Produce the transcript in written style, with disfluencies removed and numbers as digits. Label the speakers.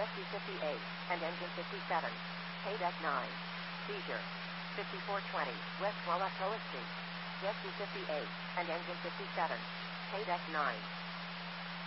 Speaker 1: SU-58, and engine 57. Paydeck 9. Seizure. 5420, West Wallatoa Street. SU-58, and engine 57. Paydeck 9.